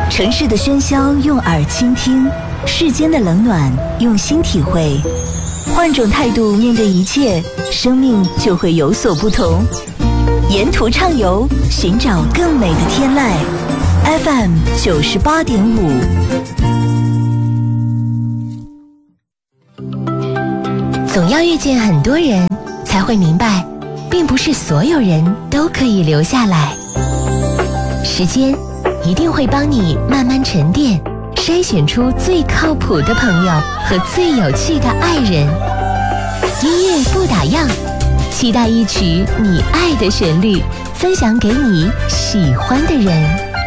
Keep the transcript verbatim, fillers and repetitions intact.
城市的喧嚣用耳倾听，世间的冷暖用心体会。换种态度面对一切，生命就会有所不同。沿途畅游，寻找更美的天籁。F M 九十八点五。 总要遇见很多人，才会明白，并不是所有人都可以留下来。时间一定会帮你慢慢沉淀，筛选出最靠谱的朋友和最有趣的爱人。音乐不打烊，期待一曲你爱的旋律，分享给你喜欢的人。